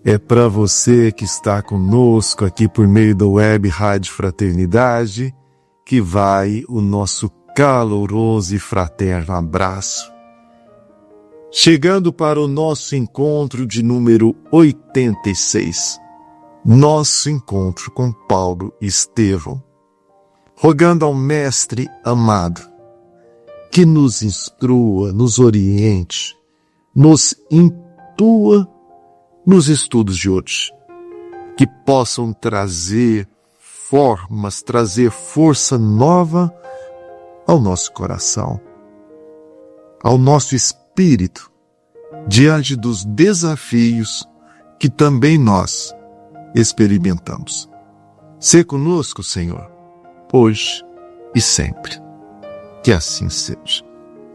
É para você que está conosco aqui por meio da Web Rádio Fraternidade que vai o nosso caloroso e fraterno abraço. Chegando para o nosso encontro de número 86, nosso encontro com Paulo e Estevão, rogando ao Mestre amado que nos instrua, nos oriente, nos intua nos estudos de hoje, que possam trazer formas, trazer força nova ao nosso coração, ao nosso espírito, diante dos desafios que também nós experimentamos. Sê conosco, Senhor, hoje e sempre. Que assim seja.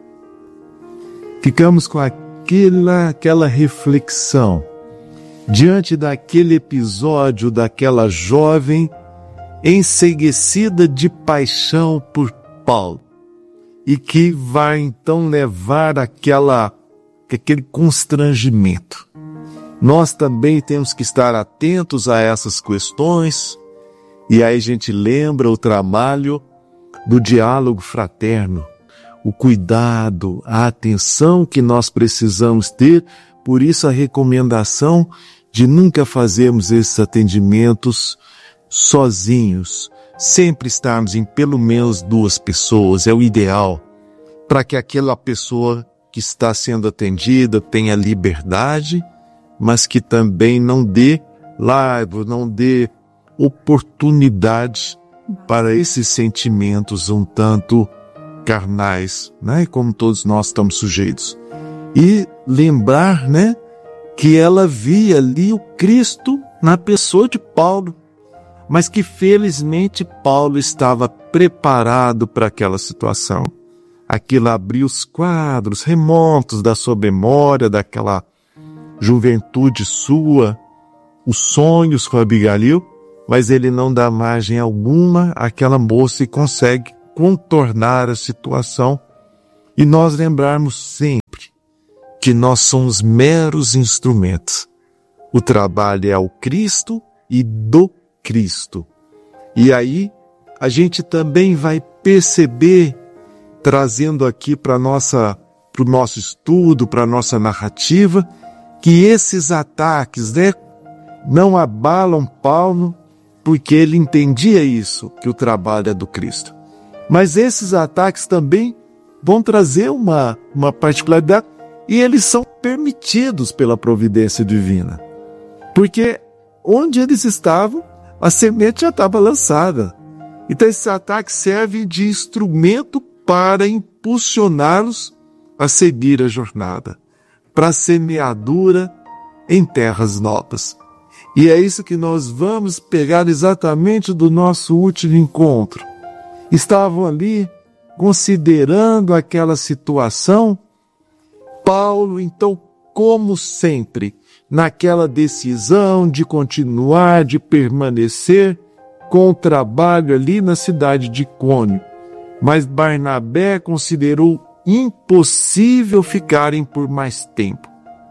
Ficamos com aquela reflexão diante daquele episódio daquela jovem enceguecida de paixão por Paulo e que vai então levar aquele constrangimento. Nós também temos que estar atentos a essas questões e aí a gente lembra o trabalho do diálogo fraterno, o cuidado, a atenção que nós precisamos ter, por isso a recomendação de nunca fazermos esses atendimentos sozinhos, sempre estarmos em pelo menos 2 pessoas, é o ideal, para que aquela pessoa que está sendo atendida tenha liberdade, mas que também não dê laivo, não dê oportunidade para esses sentimentos um tanto carnais, né? Como todos nós estamos sujeitos. E lembrar, né, que ela via ali o Cristo na pessoa de Paulo, mas que felizmente Paulo estava preparado para aquela situação. Aquilo abriu os quadros, remontos da sua memória, daquela juventude sua, os sonhos com Abigail, mas ele não dá margem alguma àquela moça e consegue contornar a situação. E nós lembrarmos sempre que nós somos meros instrumentos. O trabalho é ao Cristo e do Cristo. E aí a gente também vai perceber, trazendo aqui para o nosso estudo, para a nossa narrativa, que esses ataques, né, não abalam Paulo, porque ele entendia isso, que o trabalho é do Cristo. Mas esses ataques também vão trazer uma particularidade, e eles são permitidos pela providência divina. Porque onde eles estavam, a semente já estava lançada. Então esse ataque serve de instrumento para impulsioná-los a seguir a jornada, para a semeadura em terras novas. E é isso que nós vamos pegar exatamente do nosso último encontro. Estavam ali considerando aquela situação. Paulo, então, como sempre, naquela decisão de continuar, de permanecer com o trabalho ali na cidade de Icônio. Mas Barnabé considerou impossível ficarem por mais tempo.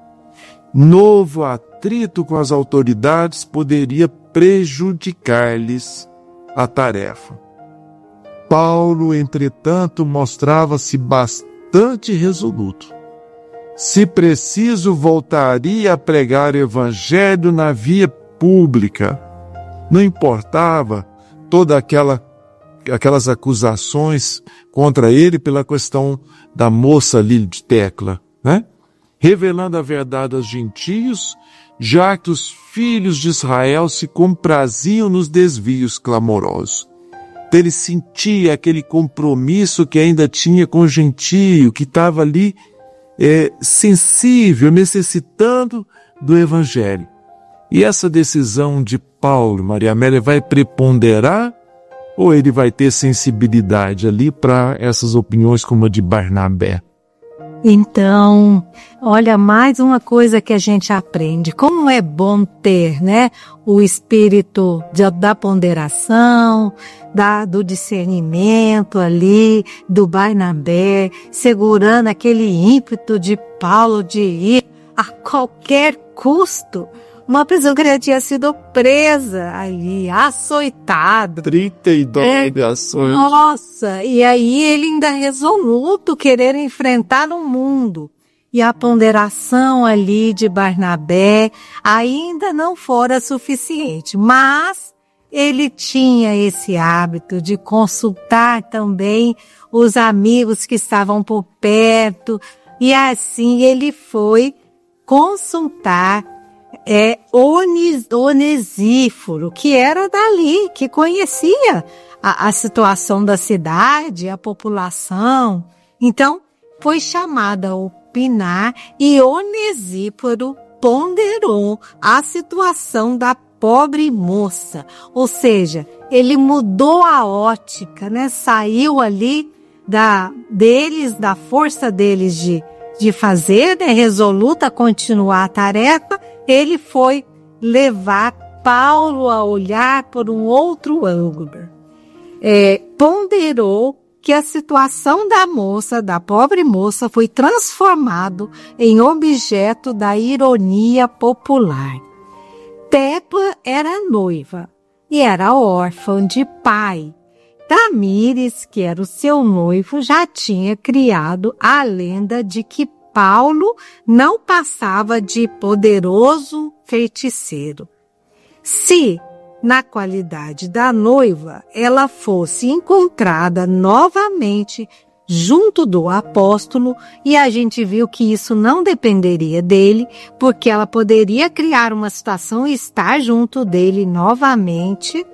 Novo atrito com as autoridades poderia prejudicar-lhes a tarefa. Paulo, entretanto, mostrava-se bastante resoluto. Se preciso, voltaria a pregar o evangelho na via pública. Não importava toda aquelas acusações contra ele pela questão da moça ali de Tecla, né? Revelando a verdade aos gentios, já que os filhos de Israel se compraziam nos desvios clamorosos. Então ele sentia aquele compromisso que ainda tinha com o gentio, que estava ali sensível, necessitando do evangelho. E essa decisão de Paulo, Maria Amélia, vai preponderar ou ele vai ter sensibilidade ali para essas opiniões como a de Barnabé? Então, olha, mais uma coisa que a gente aprende. Como é bom ter, né, o espírito da ponderação, do discernimento ali, do Barnabé, segurando aquele ímpeto de Paulo de ir a qualquer custo Uma prisão que ele tinha sido presa ali, açoitado. 32 ações. Nossa, e aí ele ainda resoluto querer enfrentar o mundo. E a ponderação ali de Barnabé ainda não fora suficiente, mas ele tinha esse hábito de consultar também os amigos que estavam por perto, e assim ele foi consultar Onesíforo, que era dali, que conhecia a situação da cidade, a população. Então, foi chamada a opinar e Onesíforo ponderou a situação da pobre moça. Ou seja, ele mudou a ótica, né? Saiu ali da força deles de fazer, né? Resoluta a continuar a tarefa. Ele foi levar Paulo a olhar por um outro ângulo. Ponderou que a situação da pobre moça, foi transformado em objeto da ironia popular. Tecla era noiva e era órfã de pai. Tamires, que era o seu noivo, já tinha criado a lenda de que Paulo não passava de poderoso feiticeiro. Se, na qualidade da noiva, ela fosse encontrada novamente junto do apóstolo, e a gente viu que isso não dependeria dele, porque ela poderia criar uma situação e estar junto dele novamente,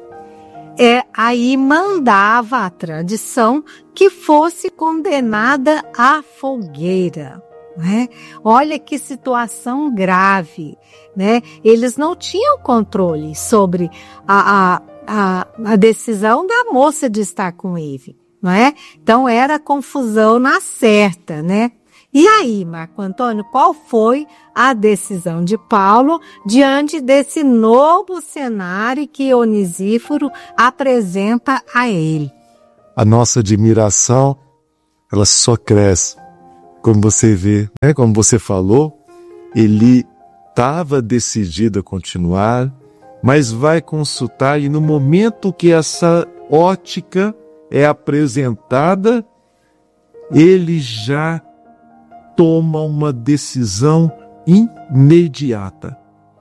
aí mandava a tradição que fosse condenada à fogueira. Né? Olha que situação grave, né? Eles não tinham controle sobre a decisão da moça de estar com ele, não é? Então era confusão na certa, né? E aí, Marco Antônio, qual foi a decisão de Paulo diante desse novo cenário que Onesíforo apresenta a ele? A nossa admiração, ela só cresce. Como você vê, né? Como você falou, ele estava decidido a continuar, mas vai consultar, e no momento que essa ótica é apresentada, ele já toma uma decisão imediata.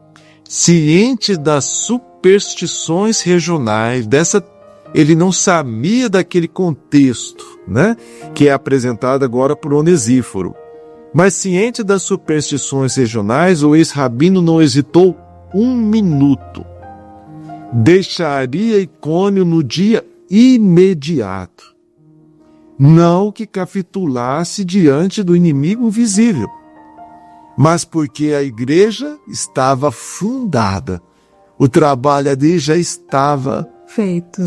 Ciente das superstições regionais, ele não sabia daquele contexto, né, que é apresentado agora por Onesíforo. Mas ciente das superstições regionais, o ex-rabino não hesitou um minuto. Deixaria Icônio no dia imediato. Não que capitulasse diante do inimigo invisível, mas porque a igreja estava fundada. O trabalho ali já estava feito.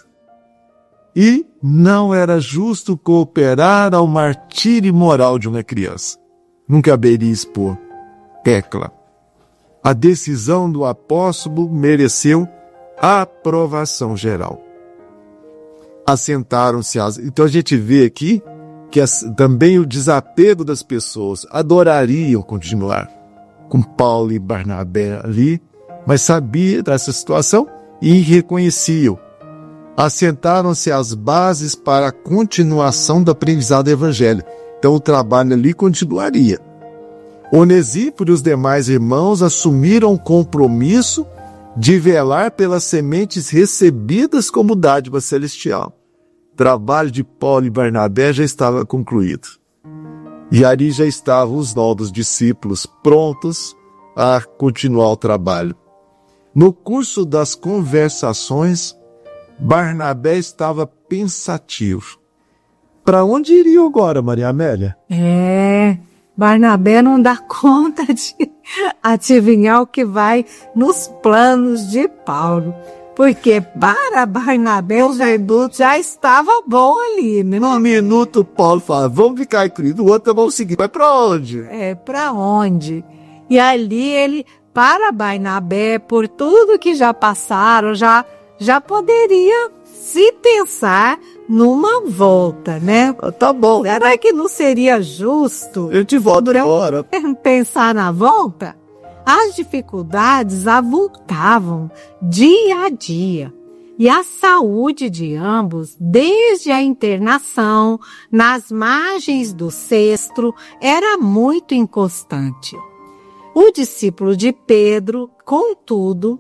E não era justo cooperar ao martírio moral de uma criança. Não caberia expor. Tecla. A decisão do apóstolo mereceu a aprovação geral. Assentaram-se Então a gente vê aqui que também o desapego das pessoas adorariam continuar com Paulo e Barnabé ali, mas sabia dessa situação e reconheciam. Assentaram-se as bases para a continuação da aprendizado do evangelho. Então o trabalho ali continuaria. Onesíforo e os demais irmãos assumiram o compromisso de velar pelas sementes recebidas como dádiva celestial. O trabalho de Paulo e Barnabé já estava concluído. E ali já estavam os novos discípulos prontos a continuar o trabalho. No curso das conversações, Barnabé estava pensativo. Para onde iriam agora, Maria Amélia? Barnabé não dá conta de adivinhar o que vai nos planos de Paulo. Porque para Barnabé o reduto já estava bom ali, né? Num minuto, Paulo fala, vamos ficar aqui, do outro vamos seguir. Mas para onde? Para onde? E ali para Barnabé, por tudo que já passaram, já poderia se pensar numa volta, né? Tá bom. Será que não seria justo? Eu te volto agora. Pensar na volta? As dificuldades avultavam dia a dia e a saúde de ambos, desde a internação nas margens do Cestro, era muito inconstante. O discípulo de Pedro, contudo,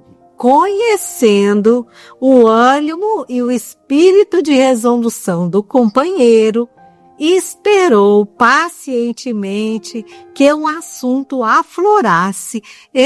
conhecendo o ânimo e o espírito de resolução do companheiro, esperou pacientemente que o assunto aflorasse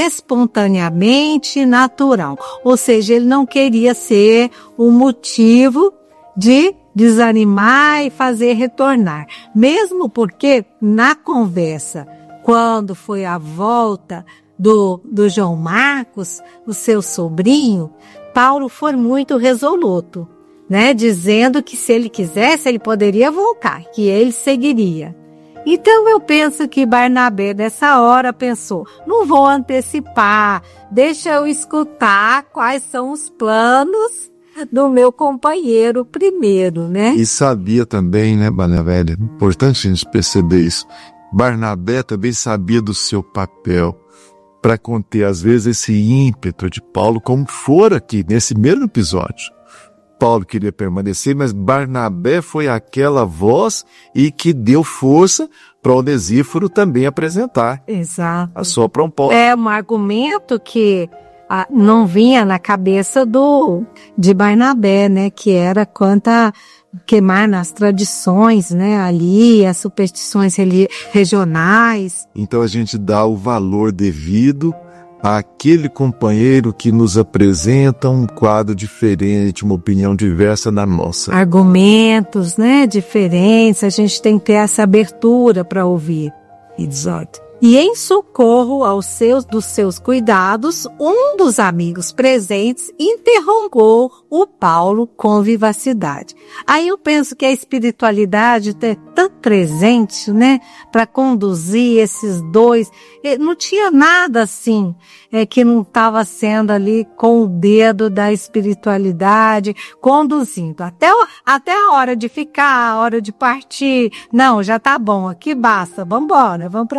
espontaneamente e natural. Ou seja, ele não queria ser o motivo de desanimar e fazer retornar. Mesmo porque, na conversa, quando foi a volta do João Marcos, o seu sobrinho, Paulo foi muito resoluto, né? Dizendo que se ele quisesse, ele poderia voltar, que ele seguiria. Então eu penso que Barnabé nessa hora pensou, não vou antecipar, deixa eu escutar quais são os planos do meu companheiro primeiro, né? E sabia também, né, Barnabé, é importante a gente perceber isso, Barnabé também sabia do seu papel para conter, às vezes, esse ímpeto de Paulo, como for aqui, nesse mesmo episódio. Paulo queria permanecer, mas Barnabé foi aquela voz e que deu força para Onesíforo também apresentar. Exato. A sua proposta. É um argumento que não vinha na cabeça de Barnabé, né? Que era quanto a queimar nas tradições, né? Ali, as superstições regionais. Então a gente dá o valor devido àquele companheiro que nos apresenta um quadro diferente, uma opinião diversa da nossa. Argumentos, né? Diferentes, a gente tem que ter essa abertura para ouvir. Exato. E em socorro dos seus cuidados, um dos amigos presentes interrogou o Paulo com vivacidade. Aí eu penso que a espiritualidade é tão presente, né, para conduzir esses dois. Não tinha nada assim que não estava sendo ali com o dedo da espiritualidade conduzindo. Até a hora de ficar, a hora de partir. Não, já tá bom, aqui basta, vambora, vamos pra